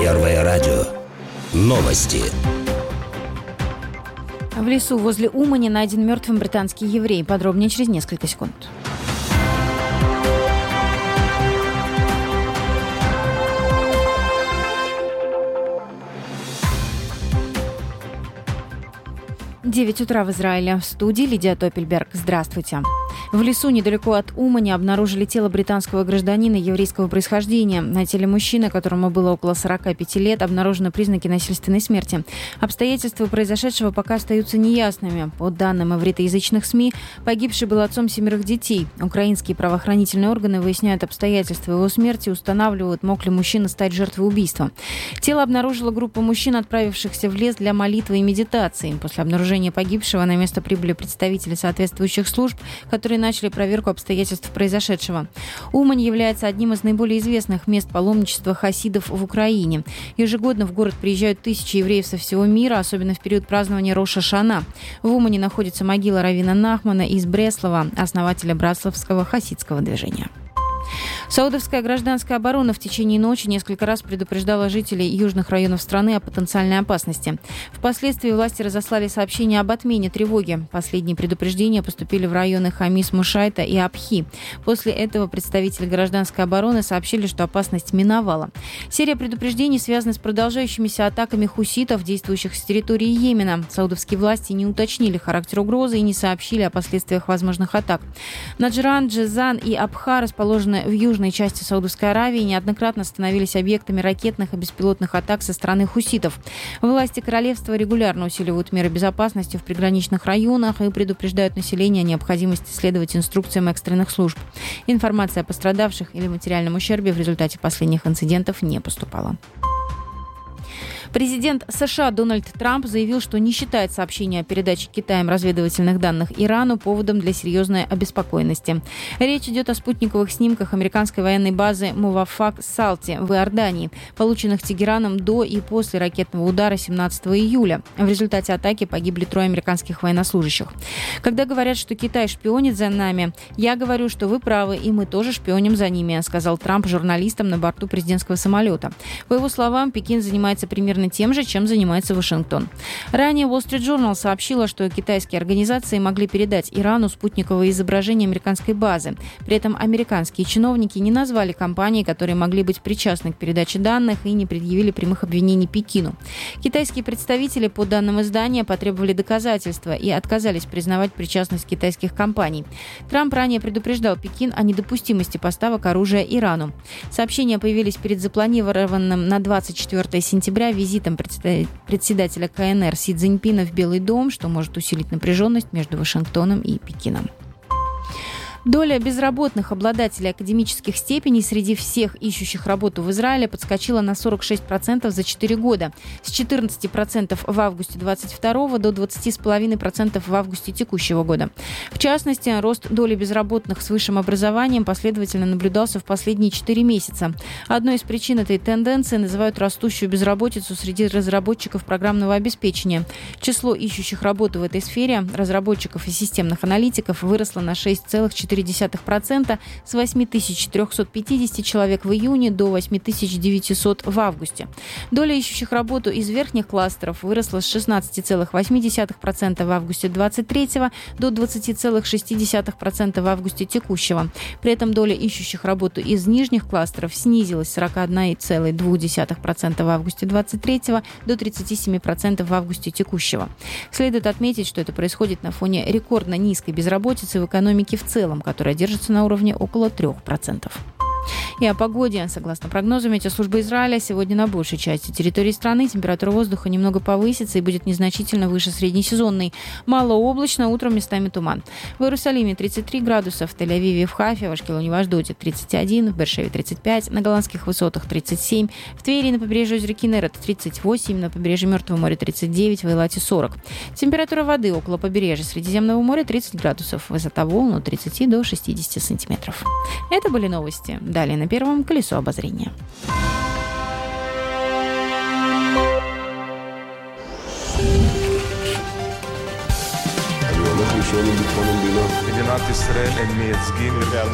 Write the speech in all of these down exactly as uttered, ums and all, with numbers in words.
Первое радио. Новости. В лесу возле Умани найден мертвым британский еврей. Подробнее через несколько секунд. девять утра в Израиле. В студии Лидия Топельберг. Здравствуйте. В лесу недалеко от Умани обнаружили тело британского гражданина еврейского происхождения. На теле мужчины, которому было около сорока пяти лет, обнаружены признаки насильственной смерти. Обстоятельства произошедшего пока остаются неясными. По данным ивритоязычных СМИ, погибший был отцом семерых детей. Украинские правоохранительные органы выясняют обстоятельства его смерти и устанавливают, мог ли мужчина стать жертвой убийства. Тело обнаружила группа мужчин, отправившихся в лес для молитвы и медитации. После обнаружения погибшего на место прибыли представители соответствующих служб, которые начали проверку обстоятельств произошедшего. Умань является одним из наиболее известных мест паломничества хасидов в Украине. Ежегодно в город приезжают тысячи евреев со всего мира, особенно в период празднования Рош ха-Шана. В Умане находится могила раввина Нахмана из Бреслова, основателя брасловского хасидского движения. Саудовская гражданская оборона в течение ночи несколько раз предупреждала жителей южных районов страны о потенциальной опасности. Впоследствии власти разослали сообщения об отмене тревоги. Последние предупреждения поступили в районы Хамис, Мушайта и Абхи. После этого представители гражданской обороны сообщили, что опасность миновала. Серия предупреждений связана с продолжающимися атаками хуситов, действующих с территории Йемена. Саудовские власти не уточнили характер угрозы и не сообщили о последствиях возможных атак. Наджран, Джизан и Абха, расположены в южной части Саудовской Аравии, неоднократно становились объектами ракетных и беспилотных атак со стороны хуситов. Власти королевства регулярно усиливают меры безопасности в приграничных районах и предупреждают население о необходимости следовать инструкциям экстренных служб. Информация о пострадавших или материальном ущербе в результате последних инцидентов не поступала. Президент США Дональд Трамп заявил, что не считает сообщение о передаче Китаем разведывательных данных Ирану поводом для серьезной обеспокоенности. Речь идет о спутниковых снимках американской военной базы Муваффак-Салти в Иордании, полученных Тегераном до и после ракетного удара семнадцатого июля. В результате атаки погибли трое американских военнослужащих. Когда говорят, что Китай шпионит за нами, я говорю, что вы правы, и мы тоже шпионим за ними, сказал Трамп журналистам на борту президентского самолета. По его словам, Пекин занимается примерно тем же, чем занимается Вашингтон. Ранее Wall Street Journal сообщила, что китайские организации могли передать Ирану спутниковые изображения американской базы. При этом американские чиновники не назвали компании, которые могли быть причастны к передаче данных, и не предъявили прямых обвинений Пекину. Китайские представители, по данным издания, потребовали доказательства и отказались признавать причастность китайских компаний. Трамп ранее предупреждал Пекин о недопустимости поставок оружия Ирану. Сообщения появились перед запланированным на двадцать четвёртое сентября визитом председателя ка эн эр Си Цзиньпина в Белый дом, что может усилить напряженность между Вашингтоном и Пекином. Доля безработных обладателей академических степеней среди всех ищущих работу в Израиле подскочила на сорок шесть процентов за четыре года. С четырнадцати процентов в августе двадцать второго до двадцати с половиной процентов в августе текущего года. В частности, рост доли безработных с высшим образованием последовательно наблюдался в последние четыре месяца. Одной из причин этой тенденции называют растущую безработицу среди разработчиков программного обеспечения. Число ищущих работу в этой сфере, разработчиков и системных аналитиков, выросло на шесть целых четыре десятых процента с восемь тысяч триста пятьдесят человек в июне до восемь тысяч девятисот в августе. Доля ищущих работу из верхних кластеров выросла с шестнадцати целых восьми десятых процента в августе двадцать третьего до двадцати целых шести десятых процента в августе текущего. При этом доля ищущих работу из нижних кластеров снизилась с сорока одной целой двух десятых процента в августе двадцать третьего до тридцати семи процентов в августе текущего. Следует отметить, что это происходит на фоне рекордно низкой безработицы в экономике в целом, которая держится на уровне около трех процентов. И о погоде. Согласно прогнозам метеослужбы Израиля, сегодня на большей части территории страны температура воздуха немного повысится и будет незначительно выше среднесезонной. Малооблачно, утром местами туман. В Иерусалиме тридцать три градуса, в Тель-Авиве и в Хайфе, в Ашкелоне и в Ашдоде тридцать один, в Беэр-Шеве тридцать пять, на Голландских высотах тридцать семь, в Твери на побережье озера Кинерет тридцать восемь, на побережье Мертвого моря тридцать девять, в Эйлате сорок. Температура воды около побережья Средиземного моря тридцать градусов, высота волн от тридцати до шестидесяти сантиметров. Это были новости. Далее на Первом колесо обозрения.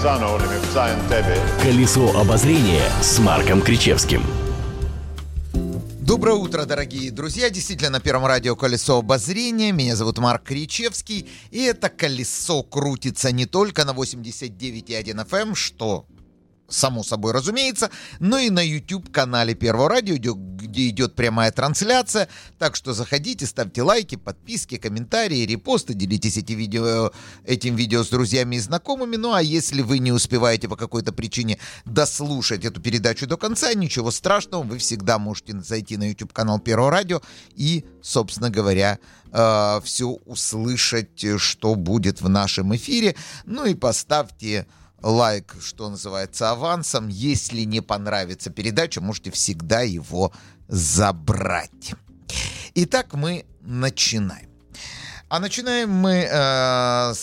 Колесо обозрения с Марком Кричевским. Доброе утро, дорогие друзья. Действительно, на Первом радио «Колесо обозрения». Меня зовут Марк Кричевский. И это колесо крутится не только на восемьдесят девять и один эф эм, что само собой разумеется, но и на YouTube-канале Первого радио, где идет прямая трансляция. Так что заходите, ставьте лайки, подписки, комментарии, репосты, делитесь эти видео, этим видео с друзьями и знакомыми. Ну а если вы не успеваете по какой-то причине дослушать эту передачу до конца, ничего страшного, вы всегда можете зайти на YouTube-канал Первого радио и, собственно говоря, э, все услышать, что будет в нашем эфире. Ну и поставьте лайк, что называется, авансом. Если не понравится передача, можете всегда его забрать. Итак, мы начинаем. А начинаем мы э,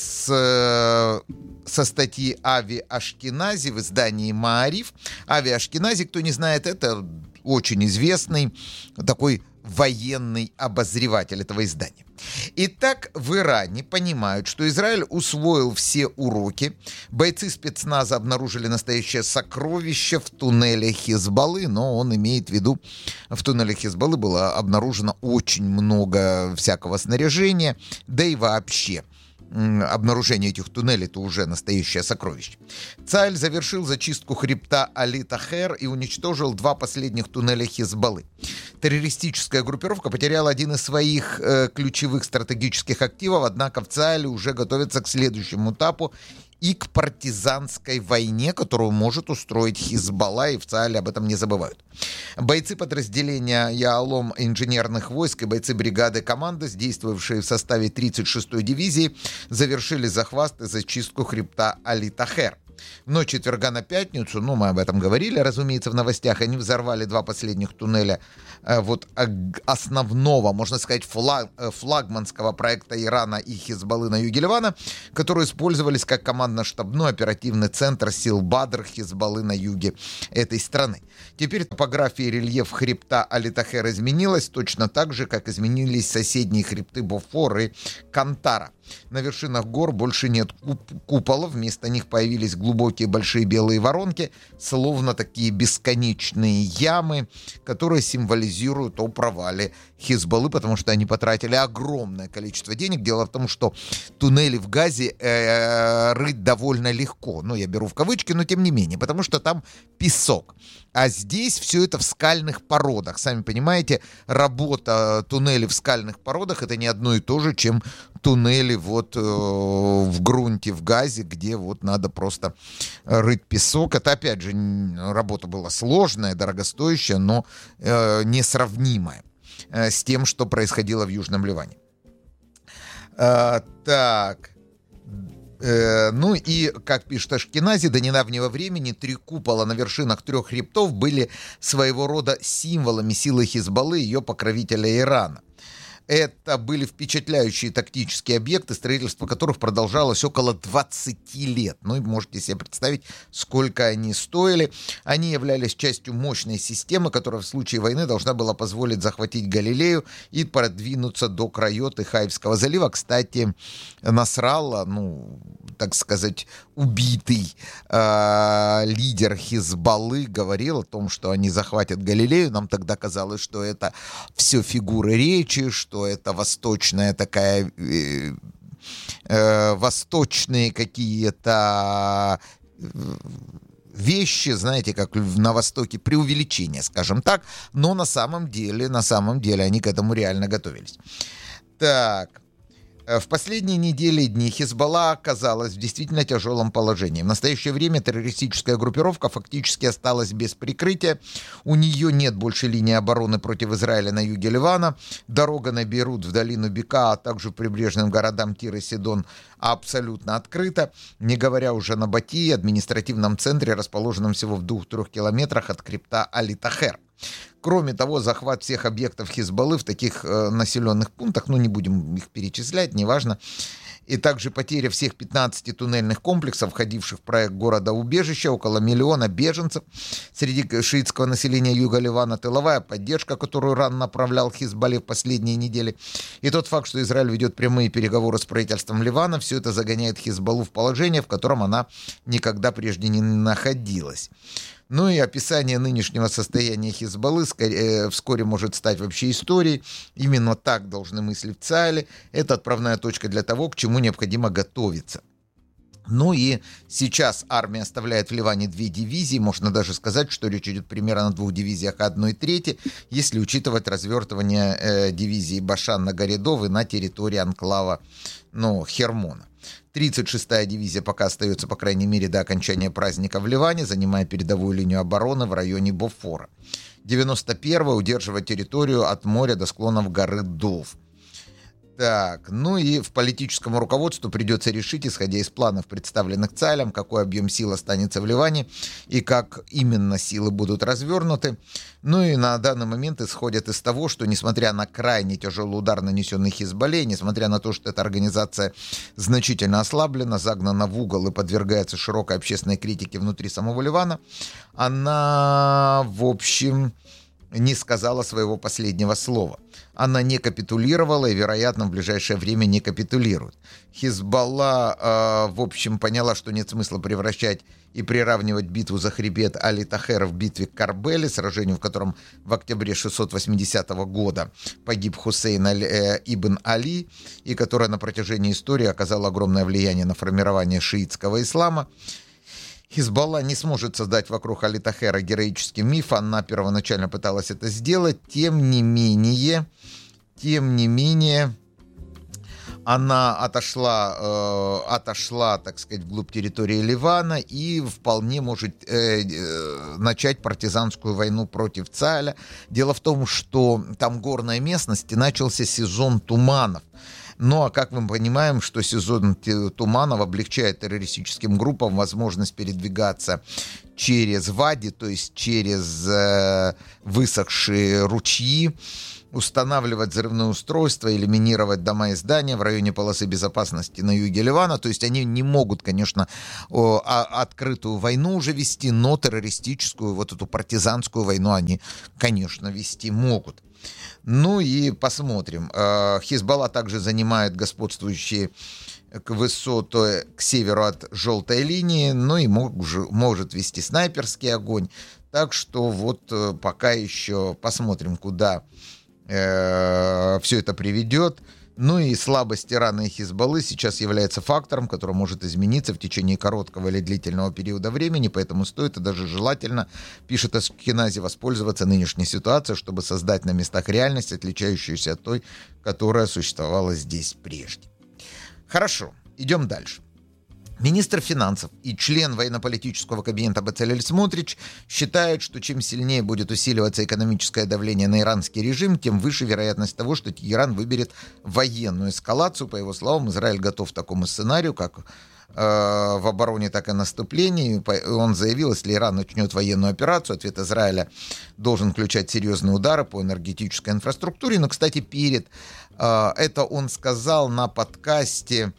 с, со статьи Ави Ашкенази в издании «Маариф». Ави Ашкенази, кто не знает, это очень известный такой военный обозреватель этого издания. Итак, в Иране понимают, что Израиль усвоил все уроки. Бойцы спецназа обнаружили настоящее сокровище в туннеле Хизбаллы, но он имеет в виду, в туннеле Хизбаллы было обнаружено очень много всякого снаряжения, да и вообще обнаружение этих туннелей — это уже настоящее сокровище. Цааль завершил зачистку хребта Али-Тахер и уничтожил два последних туннеля Хизбаллы. Террористическая группировка потеряла один из своих э, ключевых стратегических активов, однако в Цаале уже готовится к следующему этапу и к партизанской войне, которую может устроить Хизбалла, и в Цаале об этом не забывают. Бойцы подразделения Яалом инженерных войск и бойцы бригады команды, действовавшие в составе тридцать шестой дивизии, завершили захват и зачистку хребта Али-Тахер. В ночь четверга на пятницу, ну, мы об этом говорили, разумеется, в новостях, они взорвали два последних туннеля э, вот основного, можно сказать, флаг, флагманского проекта Ирана и Хизбаллы на юге Ливана, которые использовались как командно-штабной оперативный центр сил Бадр Хизбаллы на юге этой страны. Теперь топография и рельеф хребта Али-Тахер изменилась, точно так же, как изменились соседние хребты Бофор и Кантара. На вершинах гор больше нет куп- куполов, вместо них появились глубокие большие белые воронки, словно такие бесконечные ямы, которые символизируют о провале Хизбаллы, потому что они потратили огромное количество денег. Дело в том, что туннели в Газе э, рыть довольно легко, ну, я беру в кавычки, но тем не менее, потому что там песок. А здесь все это в скальных породах. Сами понимаете, работа туннелей в скальных породах — это не одно и то же, чем туннели вот э, в грунте в Газе, где вот надо просто рыть песок. Это, опять же, работа была сложная, дорогостоящая, но э, несравнимая э, с тем, что происходило в Южном Ливане. Э, так... Ну и, как пишет Ашкенази, до недавнего времени три купола на вершинах трех хребтов были своего рода символами силы Хизбаллы и ее покровителя Ирана. Это были впечатляющие тактические объекты, строительство которых продолжалось около двадцати лет. Ну и можете себе представить, сколько они стоили. Они являлись частью мощной системы, которая в случае войны должна была позволить захватить Галилею и продвинуться до Крайот и Хаивского залива. Кстати, Насралла, ну, так сказать, убитый э, лидер Хизбаллы, говорил о том, что они захватят Галилею. Нам тогда казалось, что это все фигуры речи, что это восточная такая, э, э, восточные какие-то вещи, знаете, как на Востоке, преувеличение, скажем так, но на самом деле, на самом деле они к этому реально готовились. Так. В последние недели и дни Хизбалла оказалась в действительно тяжелом положении. В настоящее время террористическая группировка фактически осталась без прикрытия. У нее нет больше линии обороны против Израиля на юге Ливана. Дорога на Бейрут, в долину Бека, а также в прибрежным городам Тир и Сидон абсолютно открыта. Не говоря уже на Бати, административном центре, расположенном всего в двух-трех километрах от хребта Али-Тахер. Кроме того, захват всех объектов Хизбаллы в таких э, населенных пунктах, ну не будем их перечислять, неважно, и также потеря всех пятнадцати туннельных комплексов, входивших в проект города-убежища, около миллиона беженцев среди шиитского населения юга Ливана, тыловая поддержка, которую Иран направлял Хизбалле в последние недели, и тот факт, что Израиль ведет прямые переговоры с правительством Ливана, все это загоняет Хизбаллу в положение, в котором она никогда прежде не находилась. Ну и описание нынешнего состояния Хизбаллы скорее, вскоре может стать вообще историей. Именно так должны мыслить в ЦАЛе. Это отправная точка для того, к чему необходимо готовиться. Ну и сейчас армия оставляет в Ливане две дивизии. Можно даже сказать, что речь идет примерно о двух дивизиях одной трети, если учитывать развертывание э, дивизии Башан на горе Довы на территории анклава, ну, Хермона. тридцать шестая дивизия пока остается, по крайней мере, до окончания праздника в Ливане, занимая передовую линию обороны в районе Бофора. девяносто первая удерживает территорию от моря до склонов горы Дов. Так, ну и в политическом руководству придется решить, исходя из планов, представленных ЦАЛем, какой объем сил останется в Ливане и как именно силы будут развернуты. Ну и на данный момент исходят из того, что несмотря на крайне тяжелый удар, нанесенный Хизбалле, несмотря на то, что эта организация значительно ослаблена, загнана в угол и подвергается широкой общественной критике внутри самого Ливана, она, в общем, не сказала своего последнего слова. Она не капитулировала и, вероятно, в ближайшее время не капитулирует. Хизбалла, э, в общем, поняла, что нет смысла превращать и приравнивать битву за хребет Али-Тахера в битве к Карбеле, сражению, в котором в октябре шестьсот восьмидесятого года погиб Хусейн Али, э, ибн Али, и которая на протяжении истории оказала огромное влияние на формирование шиитского ислама. Хизбалла не сможет создать вокруг Али-Тахера героический миф, она первоначально пыталась это сделать, тем не менее, тем не менее, она отошла, э, отошла, так сказать, вглубь территории Ливана и вполне может э, э, начать партизанскую войну против ЦАЛя. Дело в том, что там горная местность, и начался сезон туманов. Ну, а как мы понимаем, что сезон туманов облегчает террористическим группам возможность передвигаться через вади, то есть через э, высохшие ручьи, устанавливать взрывные устройства, элиминировать дома и здания в районе полосы безопасности на юге Ливана. То есть они не могут, конечно, о, а, открытую войну уже вести, но террористическую, вот эту партизанскую войну они, конечно, вести могут. Ну и посмотрим. Хизбалла также занимает господствующие высоты к северу от желтой линии, ну и может вести снайперский огонь. Так что вот пока еще посмотрим, куда э, все это приведет. Ну и слабость Ирана и Хизбаллы сейчас является фактором, который может измениться в течение короткого или длительного периода времени, поэтому стоит и даже желательно, пишет Ашкенази, воспользоваться нынешней ситуацией, чтобы создать на местах реальность, отличающуюся от той, которая существовала здесь прежде. Хорошо, идем дальше. Министр финансов и член военно-политического кабинета Бецалель Смотрич считают, что чем сильнее будет усиливаться экономическое давление на иранский режим, тем выше вероятность того, что Тегеран выберет военную эскалацию. По его словам, Израиль готов к такому сценарию, как э, в обороне, так и наступлении. Он заявил, если Иран начнет военную операцию, ответ Израиля должен включать серьезные удары по энергетической инфраструктуре. Но, кстати, перед э, это он сказал на подкасте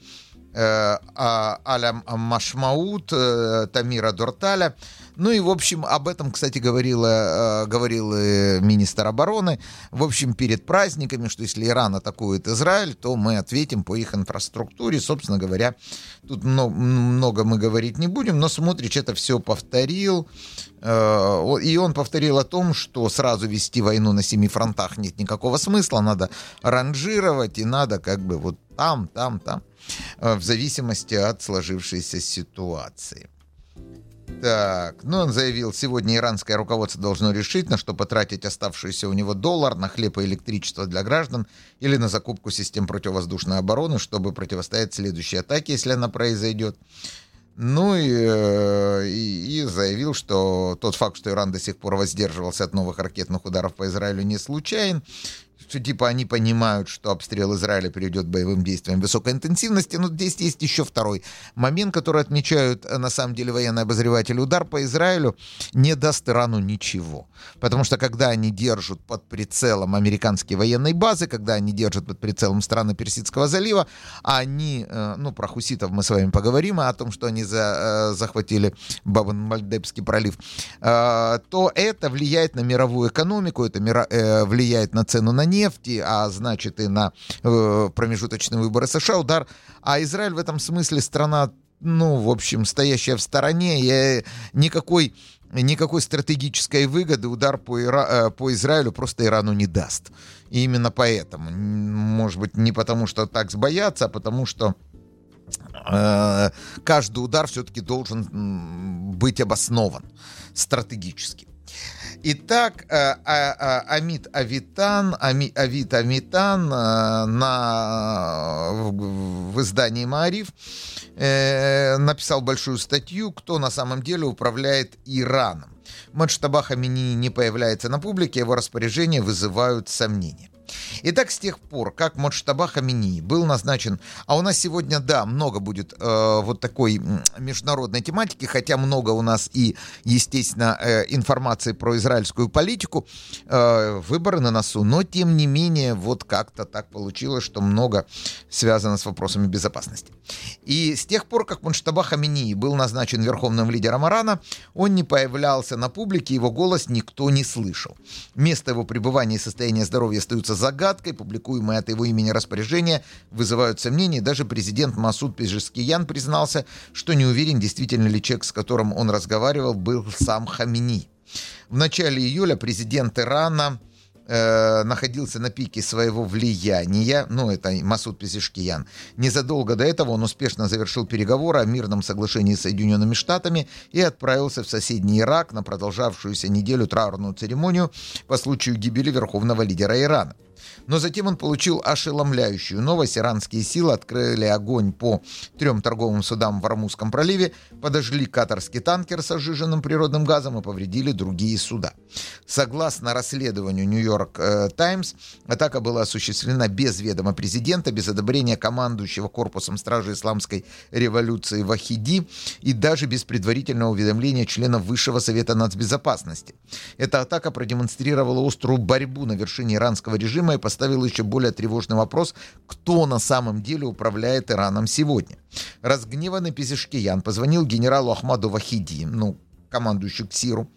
Аля Машмаут Тамира Дорталя. Ну и, в общем, об этом, кстати, говорила, говорил министр обороны. В общем, перед праздниками, что если Иран атакует Израиль, то мы ответим по их инфраструктуре. Собственно говоря, тут много, много мы говорить не будем, но Смотрич это все повторил. И он повторил о том, что сразу вести войну на семи фронтах нет никакого смысла. Надо ранжировать и надо как бы вот там, там, там, в зависимости от сложившейся ситуации. Так, ну он заявил, сегодня иранское руководство должно решить, на что потратить оставшийся у него доллар, на хлеб и электричество для граждан или на закупку систем противовоздушной обороны, чтобы противостоять следующей атаке, если она произойдет. Ну и, и, и заявил, что тот факт, что Иран до сих пор воздерживался от новых ракетных ударов по Израилю, не случайен. Что типа они понимают, что обстрел Израиля приведет к боевым действиям высокой интенсивности. Но здесь есть еще второй момент, который отмечают на самом деле военные обозреватели. Удар по Израилю не даст Ирану ничего. Потому что когда они держат под прицелом американские военные базы, когда они держат под прицелом страны Персидского залива, они, ну про хуситов мы с вами поговорим, а о том, что они за, захватили Баб-эль-Мандебский пролив, то это влияет на мировую экономику, это влияет на цену на нефти, а значит и на э, промежуточные выборы США удар. А Израиль в этом смысле страна, ну, в общем, стоящая в стороне, и никакой никакой стратегической выгоды удар по, Ира... по Израилю просто Ирану не даст. И именно поэтому, может быть, не потому, что так боятся, а потому что э, каждый удар все-таки должен быть обоснован стратегически. Итак, Amit Avitan, Авит Авитан на, в издании «Маариф» написал большую статью, кто на самом деле управляет Ираном. Муджтаба Хаминеи не появляется на публике, его распоряжения вызывают сомнения. Итак, с тех пор, как Муджтаба Хаминеи был назначен, а у нас сегодня, да, много будет э, вот такой международной тематики, хотя много у нас и, естественно, э, информации про израильскую политику, э, выборы на носу, но, тем не менее, вот как-то так получилось, что много связано с вопросами безопасности. И с тех пор, как Муджтаба Хаминеи был назначен верховным лидером Ирана, он не появлялся на публике, его голос никто не слышал. Место его пребывания и состояние здоровья остаются загадкой, публикуемые от его имени распоряжения вызывают сомнения. Даже президент Масуд Пезешкиян признался, что не уверен, действительно ли человек, с которым он разговаривал, был сам Хаминеи. В начале июля президент Ирана э, находился на пике своего влияния, ну это Масуд Пезешкиян. Незадолго до этого он успешно завершил переговоры о мирном соглашении с Соединенными Штатами и отправился в соседний Ирак на продолжавшуюся неделю траурную церемонию по случаю гибели верховного лидера Ирана. Но затем он получил ошеломляющую новость. Иранские силы открыли огонь по трем торговым судам в Ормузском проливе, подожгли катарский танкер с сжиженным природным газом и повредили другие суда. Согласно расследованию «Нью-Йорк Таймс», атака была осуществлена без ведома президента, без одобрения командующего корпусом стражи исламской революции Вахиди и даже без предварительного уведомления членов Высшего совета нацбезопасности. Эта атака продемонстрировала острую борьбу на вершине иранского режима и поставил еще более тревожный вопрос, кто на самом деле управляет Ираном сегодня. Разгневанный Пезешкиян позвонил генералу Ахмаду Вахиди, ну, командующему КСИРу.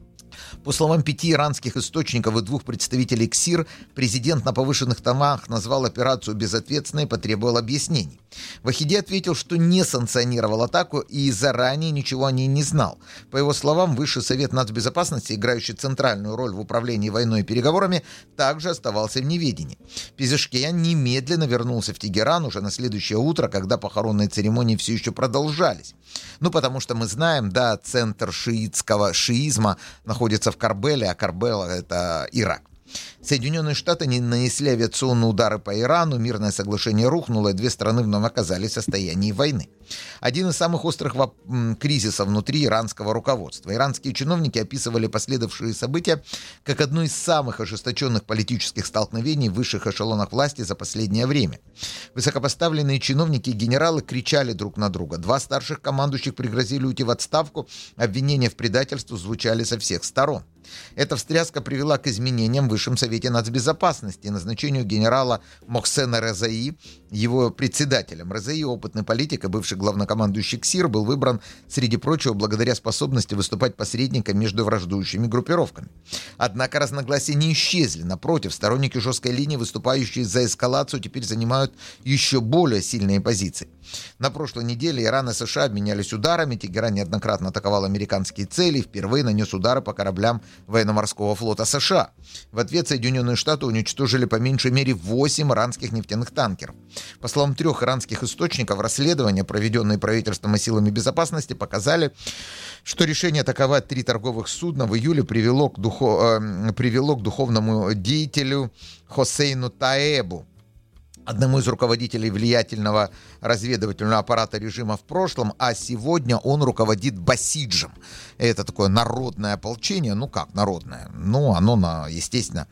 По словам пяти иранских источников и двух представителей КСИР, президент на повышенных тонах назвал операцию безответственной и потребовал объяснений. Вахиди ответил, что не санкционировал атаку и заранее ничего о ней не знал. По его словам, Высший совет нацбезопасности, играющий центральную роль в управлении войной и переговорами, также оставался в неведении. Пезешкиян немедленно вернулся в Тегеран уже на следующее утро, когда похоронные церемонии все еще продолжались. Ну, потому что мы знаем, да, центр шиитского шиизма находится в Карбеле, а Карбел — это Ирак. Соединенные Штаты не нанесли авиационные удары по Ирану, мирное соглашение рухнуло, и две страны вновь оказались в состоянии войны. Один из самых острых воп- кризисов внутри иранского руководства. Иранские чиновники описывали последовавшие события как одно из самых ожесточенных политических столкновений в высших эшелонах власти за последнее время. Высокопоставленные чиновники и генералы кричали друг на друга. Два старших командующих пригрозили уйти в отставку, обвинения в предательстве звучали со всех сторон. Эта встряска привела к изменениям в Высшем совете нацбезопасности и назначению генерала Мохсена Резаи его председателем. Резаи, опытный политик и бывший главнокомандующий КСИР, был выбран, среди прочего, благодаря способности выступать посредником между враждующими группировками. Однако разногласия не исчезли. Напротив, сторонники жесткой линии, выступающие за эскалацию, теперь занимают еще более сильные позиции. На прошлой неделе Иран и США обменялись ударами. Тегеран неоднократно атаковал американские цели и впервые нанес удары по кораблям военно-морского флота США. В ответ Соединенные Штаты уничтожили по меньшей мере восемь иранских нефтяных танкеров. По словам трех иранских источников, расследования, проведенные правительством и силами безопасности, показали, что решение атаковать три торговых судна в июле привело к, духо... э, привело к духовному деятелю Хосейну Таэбу, одному из руководителей влиятельного разведывательного аппарата режима в прошлом, а сегодня он руководит Басиджем. Это такое народное ополчение. Ну как народное? Ну, оно, естественно,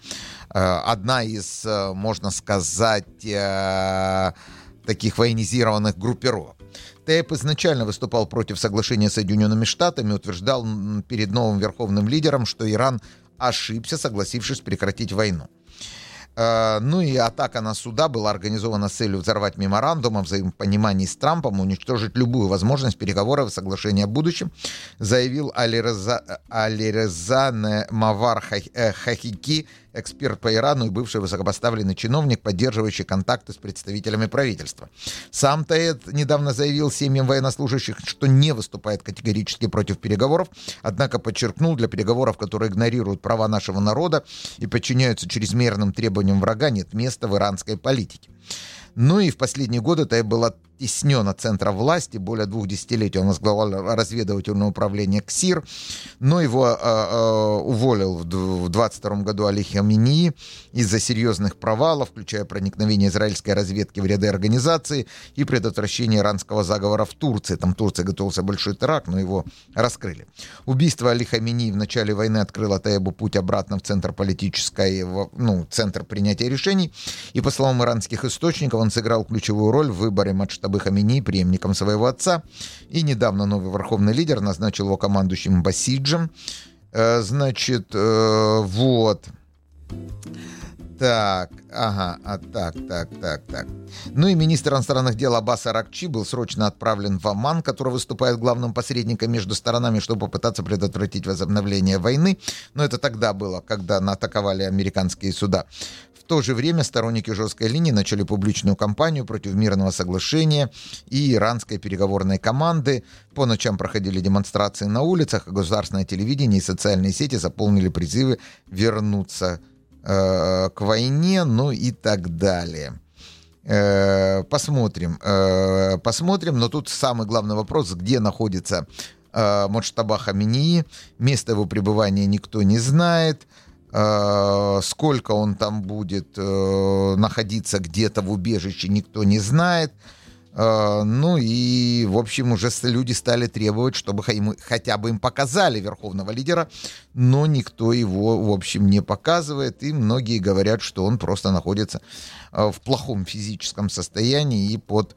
одна из, можно сказать, таких военизированных группировок. Таэб изначально выступал против соглашения с Соединенными Штатами, утверждал перед новым верховным лидером, что Иран ошибся, согласившись прекратить войну. Ну и атака на суда была организована с целью взорвать меморандум о взаимопонимании с Трампом, уничтожить любую возможность переговоров и соглашения о будущем, заявил Алиреза, Алиреза Мавар Хахики, эксперт по Ирану и бывший высокопоставленный чиновник, поддерживающий контакты с представителями правительства. Сам Таед недавно заявил семьям военнослужащих, что не выступает категорически против переговоров, однако подчеркнул, для переговоров, которые игнорируют права нашего народа и подчиняются чрезмерным требованиям врага, нет места в иранской политике. Ну и в последние годы Таеб был оттеснен от центра власти. Более двух десятилетий он возглавлял разведывательное управление КСИР, но его э, э, уволил в двадцать втором году Али Хаменеи из-за серьезных провалов, включая проникновение израильской разведки в ряды организации и предотвращение иранского заговора в Турции. Там в Турции готовился большой теракт, но его раскрыли. Убийство Али Хаменеи в начале войны открыло Таебу путь обратно в центр политической, ну, центр принятия решений. И, по словам иранских источников, он сыграл ключевую роль в выборе Маджтабы Хаминеи преемником своего отца. И недавно новый верховный лидер назначил его командующим Басиджем. Э, значит, э, вот. Так, ага, а так, так, так, так. Ну и министр иностранных дел Аббас Аракчи был срочно отправлен в Оман, который выступает главным посредником между сторонами, чтобы попытаться предотвратить возобновление войны. Но это тогда было, когда атаковали американские суда. В то же время сторонники жесткой линии начали публичную кампанию против мирного соглашения и иранской переговорной команды. По ночам проходили демонстрации на улицах, а государственное телевидение и социальные сети заполнили призывы вернуться э, к войне, ну и так далее. Э, посмотрим, э, посмотрим, но тут самый главный вопрос, где находится э, Маджтаба Хаминеи. Место его пребывания никто не знает. Сколько он там будет э, находиться где-то в убежище, никто не знает. Э, ну и, в общем, уже люди стали требовать, чтобы ему, хотя бы им показали верховного лидера, но никто его, в общем, не показывает. И многие говорят, что он просто находится э, в плохом физическом состоянии и под,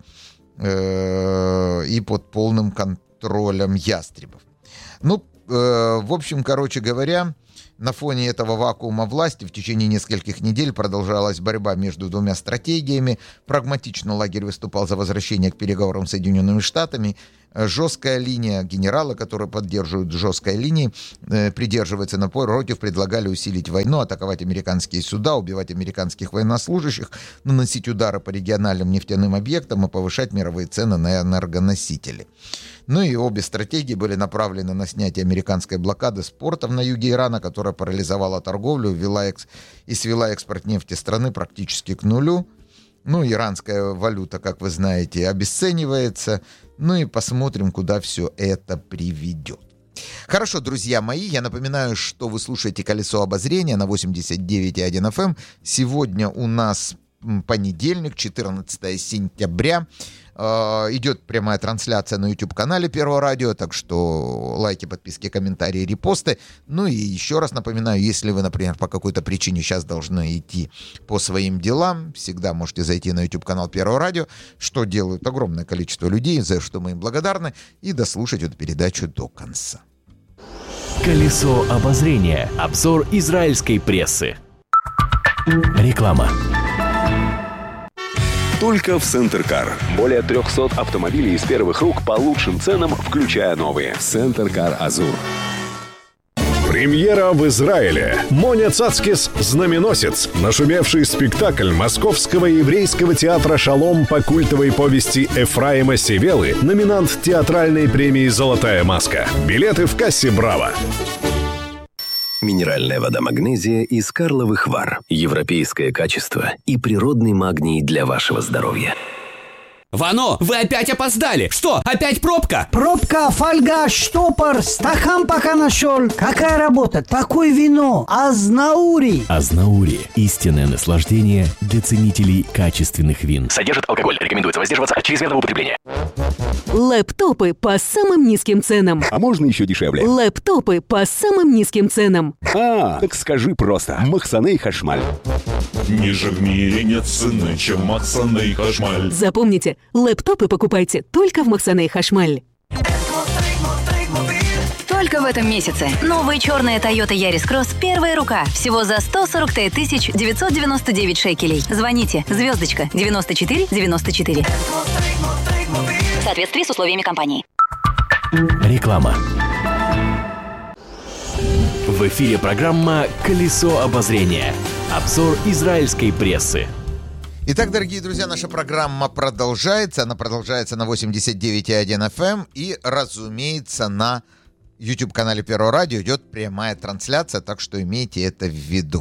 э, и под полным контролем ястребов. Ну, э, в общем, короче говоря, на фоне этого вакуума власти в течение нескольких недель продолжалась борьба между двумя стратегиями. Прагматично лагерь выступал за возвращение к переговорам с Соединенными Штатами. Жесткая линия, генералы, которые поддерживают жесткой линии, э, придерживаются напротив, предлагали усилить войну, атаковать американские суда, убивать американских военнослужащих, наносить удары по региональным нефтяным объектам и повышать мировые цены на энергоносители. Ну и обе стратегии были направлены на снятие американской блокады с портов на юге Ирана, которая парализовала торговлю, ввела экс... и свела экспорт нефти страны практически к нулю. Ну, иранская валюта, как вы знаете, обесценивается. Ну и посмотрим, куда все это приведет. Хорошо, друзья мои, я напоминаю, что вы слушаете «Колесо обозрения» на восемьдесят девять и один эф эм. Сегодня у нас понедельник, четырнадцатое сентября. Идет прямая трансляция на YouTube-канале Первого радио, так что лайки, подписки, комментарии, репосты. Ну и еще раз напоминаю, если вы, например, по какой-то причине сейчас должны идти по своим делам, всегда можете зайти на YouTube-канал Первого радио, что делают огромное количество людей, за что мы им благодарны, и дослушать эту передачу до конца. Колесо обозрения. Обзор израильской прессы. Реклама. Только в Центр-Кар. Более триста автомобилей из первых рук по лучшим ценам, включая новые. Центр-Кар Азур. Премьера в Израиле. Моня Цацкис «Знаменосец». Нашумевший спектакль Московского еврейского театра «Шалом» по культовой повести Эфраима Севелы, номинант театральной премии «Золотая маска». Билеты в кассе «Браво». Минеральная вода «Магнезия» из Карловых Вар. Европейское качество и природный магний для вашего здоровья. Вано, вы опять опоздали! Что, опять пробка? Пробка, фольга, штопор, стакан пока нашел. Какая работа? Такое вино. Азнаури. Азнаури. Истинное наслаждение для ценителей качественных вин. Содержит алкоголь. Рекомендуется воздерживаться от чрезмерного употребления. Лэптопы по самым низким ценам. А можно еще дешевле? Лэптопы по самым низким ценам. А, так скажи просто. Махсаней Хашмаль. Ниже в мире нет цены, чем Махсаней Хашмаль. Запомните, лэптопы покупайте только в Махсаней Хашмаль. То только в этом месяце. Новая черная Toyota Yaris Cross первая рука. Всего за сто сорок пять тысяч девятьсот девяносто девять шекелей. Звоните. Звездочка девяносто четыре девяносто четыре. В соответствии с условиями компании. Реклама. В эфире программа «Колесо обозрения». Обзор израильской прессы. Итак, дорогие друзья, наша программа продолжается. Она продолжается на восемьдесят девять и один эф эм. И, разумеется, на YouTube-канале Первого радио идет прямая трансляция, так что имейте это в виду.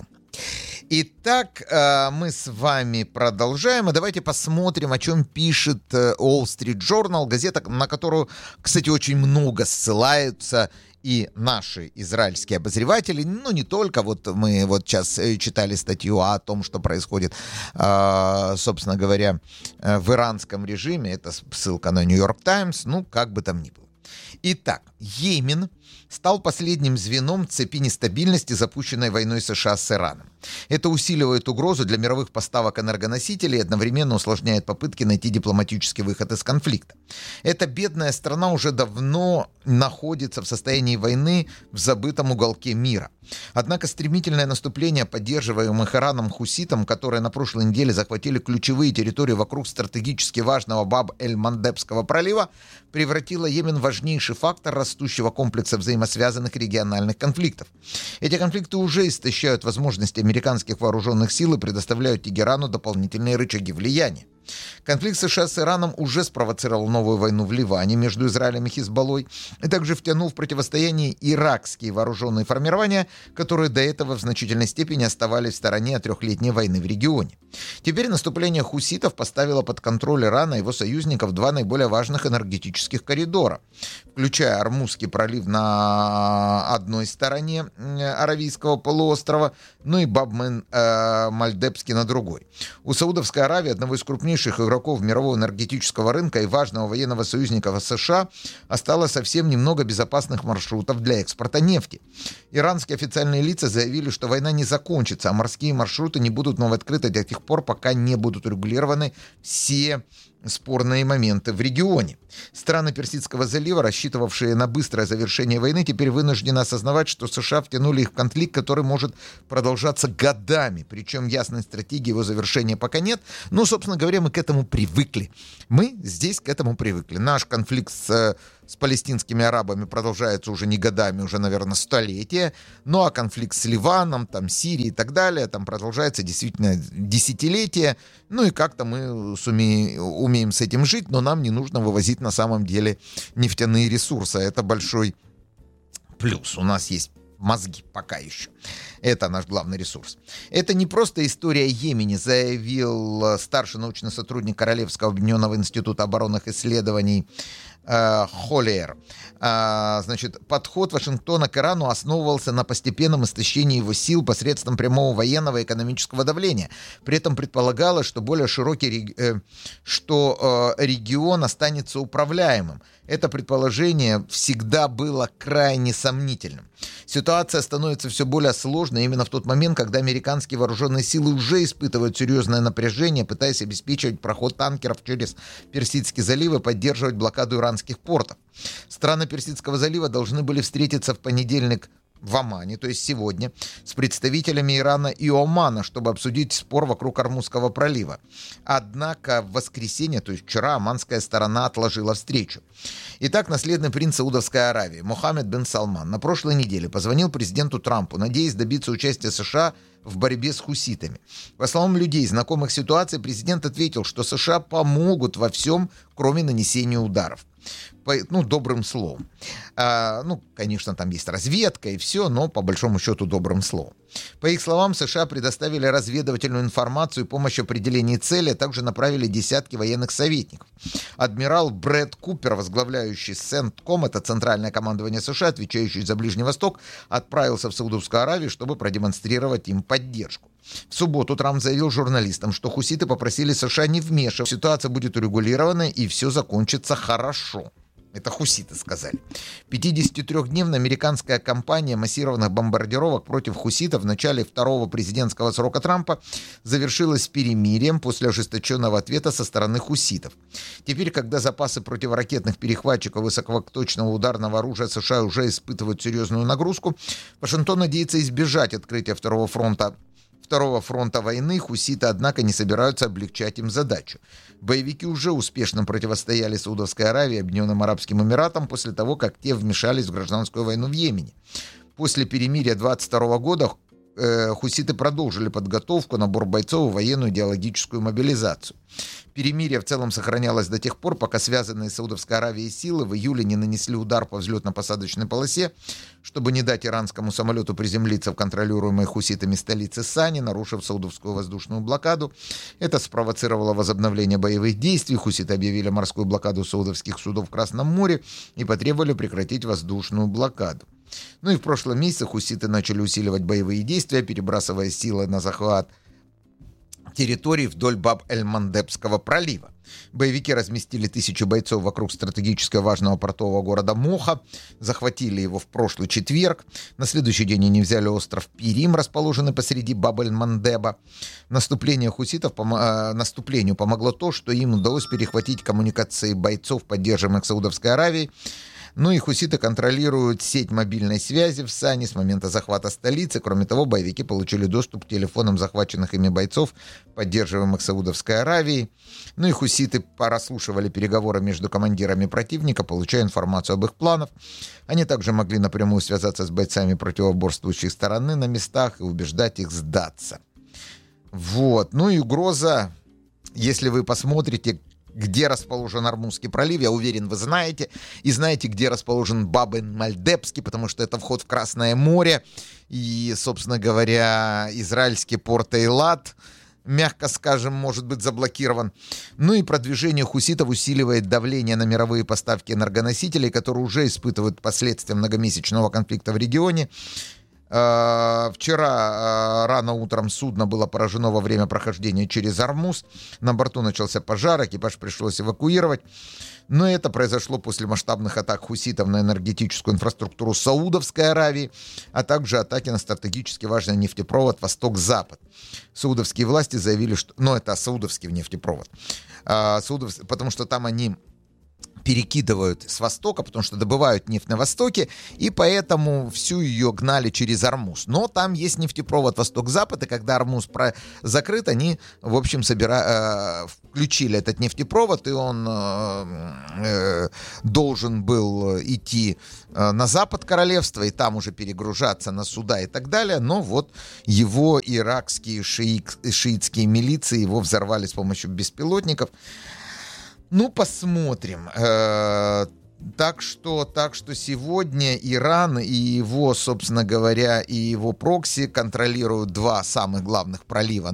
Итак, мы с вами продолжаем, и давайте посмотрим, о чем пишет Wall Street Journal, газета, на которую, кстати, очень много ссылаются и наши израильские обозреватели, ну не только, вот мы вот сейчас читали статью о том, что происходит, собственно говоря, в иранском режиме, это ссылка на Нью-Йорк Таймс, ну как бы там ни было. Итак, Йемен стал последним звеном цепи нестабильности, запущенной войной США с Ираном. Это усиливает угрозу для мировых поставок энергоносителей и одновременно усложняет попытки найти дипломатический выход из конфликта. Эта бедная страна уже давно находится в состоянии войны в забытом уголке мира. Однако стремительное наступление поддерживаемых Ираном хуситам, которые на прошлой неделе захватили ключевые территории вокруг стратегически важного Баб-эль-Мандебского пролива, превратило Йемен в важнейший фактор растущего комплекса взаимосвязанных региональных конфликтов. Эти конфликты уже истощают возможности американских вооруженных сил и предоставляют Тегерану дополнительные рычаги влияния. Конфликт США с Ираном уже спровоцировал новую войну в Ливане между Израилем и Хизбаллой и также втянул в противостояние иракские вооруженные формирования, которые до этого в значительной степени оставались в стороне от трехлетней войны в регионе. Теперь наступление хуситов поставило под контроль Ирана и его союзников два наиболее важных энергетических коридора, включая Ормузский пролив на одной стороне Аравийского полуострова, ну и Баб-эль-Мандебский на другой. У Саудовской Аравии, одного из крупнейших игроков мирового энергетического рынка и важного военного союзника США, осталось совсем немного безопасных маршрутов для экспорта нефти. Иранские официальные лица заявили, что война не закончится, а морские маршруты не будут вновь открыты до тех пор, пока не будут урегулированы все спорные моменты в регионе. Страны Персидского залива, рассчитывавшие на быстрое завершение войны, теперь вынуждены осознавать, что США втянули их в конфликт, который может продолжаться годами. Причем ясной стратегии его завершения пока нет. Но, собственно говоря, мы к этому привыкли. Мы здесь к этому привыкли. Наш конфликт с, с палестинскими арабами продолжается уже не годами, уже, наверное, столетия. Ну а конфликт с Ливаном, там, Сирией и так далее, там продолжается действительно десятилетия. Ну и как-то мы сумеем, умеем с этим жить, но нам не нужно вывозить на самом деле нефтяные ресурсы. Это большой плюс. У нас есть мозги пока еще. Это наш главный ресурс. Это не просто история Йемени, заявил старший научный сотрудник Королевского объединенного института оборонных исследований э, Холлиер. Э, значит, подход Вашингтона к Ирану основывался на постепенном истощении его сил посредством прямого военного и экономического давления. При этом предполагалось, что более широкий э, что э, регион останется управляемым. Это предположение всегда было крайне сомнительным. Ситуация становится все более сложной именно в тот момент, когда американские вооруженные силы уже испытывают серьезное напряжение, пытаясь обеспечивать проход танкеров через Персидский залив и поддерживать блокаду иранских портов. Страны Персидского залива должны были встретиться в понедельник в Омане, то есть сегодня, с представителями Ирана и Омана, чтобы обсудить спор вокруг Ормузского пролива. Однако в воскресенье, то есть вчера, оманская сторона отложила встречу. Итак, наследный принц Саудовской Аравии Мухаммед бен Салман на прошлой неделе позвонил президенту Трампу, надеясь добиться участия США в борьбе с хуситами. По словам людей, знакомых ситуации, президент ответил, что США помогут во всем, кроме нанесения ударов. По, ну, добрым словом. А, ну, конечно, там есть разведка и все, но по большому счету добрым словом. По их словам, США предоставили разведывательную информацию и помощь в определении цели, а также направили десятки военных советников. Адмирал Брэд Купер, возглавляющий Сентком, это центральное командование США, отвечающий за Ближний Восток, отправился в Саудовскую Аравию, чтобы продемонстрировать им поддержку. В субботу Трамп заявил журналистам, что хуситы попросили США не вмешиваться, ситуация будет урегулирована и все закончится хорошо. Это хуситы сказали. пятидесятитрёхдневная американская кампания массированных бомбардировок против хуситов в начале второго президентского срока Трампа завершилась перемирием после ожесточенного ответа со стороны хуситов. Теперь, когда запасы противоракетных перехватчиков высокоточного ударного оружия США уже испытывают серьезную нагрузку, Вашингтон надеется избежать открытия второго фронта Второго фронта войны, хуситы, однако, не собираются облегчать им задачу. Боевики уже успешно противостояли Саудовской Аравии и Объединенным Арабским Эмиратам после того, как те вмешались в гражданскую войну в Йемене. После перемирия двадцать второго года э, хуситы продолжили подготовку, набор бойцов и военную идеологическую мобилизацию. Перемирие в целом сохранялось до тех пор, пока связанные с Саудовской Аравией силы в июле не нанесли удар по взлетно-посадочной полосе, чтобы не дать иранскому самолету приземлиться в контролируемой хуситами столице Сани, нарушив саудовскую воздушную блокаду. Это спровоцировало возобновление боевых действий. Хуситы объявили морскую блокаду саудовских судов в Красном море и потребовали прекратить воздушную блокаду. Ну и в прошлом месяце хуситы начали усиливать боевые действия, перебрасывая силы на захват территорий вдоль Баб-эль-Мандебского пролива. Боевики разместили тысячу бойцов вокруг стратегически важного портового города Моха, захватили его в прошлый четверг. На следующий день они взяли остров Пирим, расположенный посреди Баб-эль-Мандеба. Наступление хуситов, пом- э, наступлению помогло то, что им удалось перехватить коммуникации бойцов, поддерживаемых Саудовской Аравией. Ну и хуситы контролируют сеть мобильной связи в Сане с момента захвата столицы. Кроме того, боевики получили доступ к телефонам захваченных ими бойцов, поддерживаемых Саудовской Аравией. Ну и хуситы прослушивали переговоры между командирами противника, получая информацию об их планах. Они также могли напрямую связаться с бойцами противоборствующей стороны на местах и убеждать их сдаться. Вот. Ну и угроза, если вы посмотрите, где расположен Ормузский пролив, я уверен, вы знаете. И знаете, где расположен Баб-эль-Мандебский, потому что это вход в Красное море. И, собственно говоря, израильский порт Эйлат, мягко скажем, может быть заблокирован. Ну и продвижение хуситов усиливает давление на мировые поставки энергоносителей, которые уже испытывают последствия многомесячного конфликта в регионе. Вчера рано утром судно было поражено во время прохождения через Ормуз. На борту начался пожар, экипаж пришлось эвакуировать. Но это произошло после масштабных атак хуситов на энергетическую инфраструктуру Саудовской Аравии, а также атаки на стратегически важный нефтепровод Восток-Запад. Саудовские власти заявили, что... Ну, это саудовский нефтепровод. Саудов... Потому что там они перекидывают с востока, потому что добывают нефть на востоке, и поэтому всю ее гнали через Ормуз. Но там есть нефтепровод Восток-Запад, и когда Ормуз про... закрыт, они, в общем, собира... э, включили этот нефтепровод, и он э, э, должен был идти э, на запад королевства, и там уже перегружаться на суда и так далее. Но вот его иракские шиик... шиитские милиции его взорвали с помощью беспилотников. Ну, посмотрим. Э-э- так что, так что сегодня Иран и его, собственно говоря, и его прокси контролируют два самых главных пролива